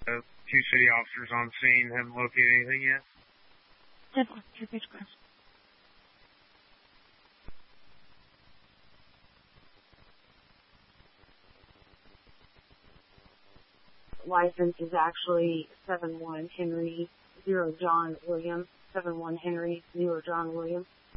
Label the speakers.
Speaker 1: two city officers on scene. Haven't located anything yet?
Speaker 2: 10-4, your pitch class.
Speaker 3: License is actually 71 Henry 0 John Williams. 71 Henry 0 John Williams.